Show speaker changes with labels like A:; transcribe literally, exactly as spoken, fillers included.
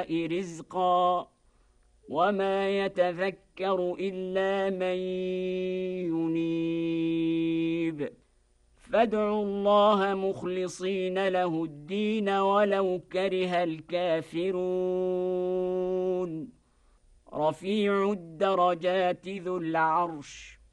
A: السماء رزقا وما يتذكر إلا من ينيب فادعوا الله مخلصين له الدين ولو كره الكافرون رفيع الدرجات ذو العرش